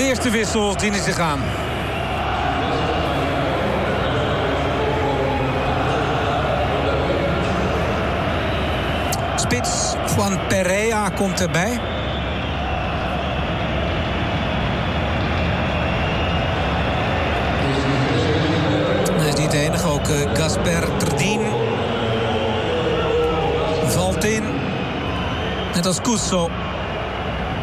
eerste wissel dienen zich aan. Spits Juan Perea komt erbij. Dat is niet de enige, ook Gasper Trdin valt in. Net als Cusso.